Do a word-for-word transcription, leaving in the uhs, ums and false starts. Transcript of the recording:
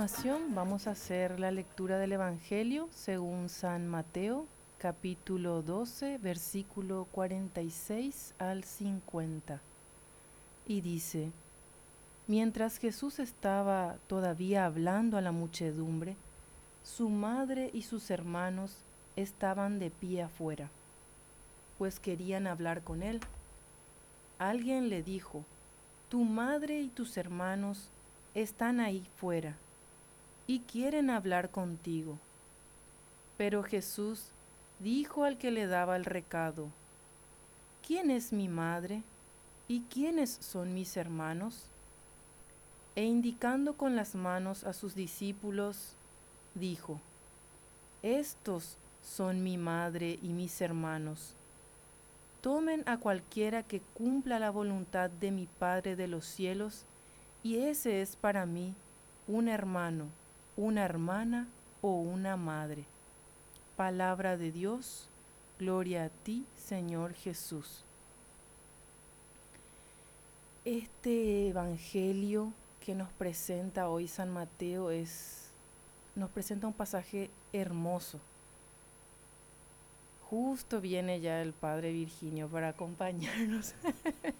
continuación vamos a hacer la lectura del Evangelio según San Mateo, capítulo doce, versículo cuarenta y seis al cincuenta. Y dice: Mientras Jesús estaba todavía hablando a la muchedumbre, su madre y sus hermanos estaban de pie afuera, pues querían hablar con él. Alguien le dijo: Tu madre y tus hermanos están ahí fuera y quieren hablar contigo. Pero Jesús dijo al que le daba el recado: ¿Quién es mi madre y quiénes son mis hermanos? E indicando con las manos a sus discípulos, dijo: Estos son mi madre y mis hermanos. Tomen a cualquiera que cumpla la voluntad de mi Padre de los cielos, y ese es para mí un hermano, una hermana o una madre. Palabra de Dios, gloria a ti, Señor Jesús. Este evangelio que nos presenta hoy San Mateo es, nos presenta un pasaje hermoso. Justo viene ya el Padre Virginio para acompañarnos.